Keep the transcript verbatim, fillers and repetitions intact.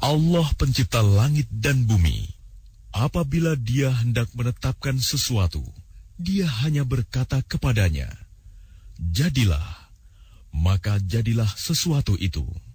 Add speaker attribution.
Speaker 1: Allah pencipta langit dan bumi. Apabila Dia hendak menetapkan sesuatu, Dia hanya berkata kepadanya, "Jadilah," maka jadilah sesuatu itu.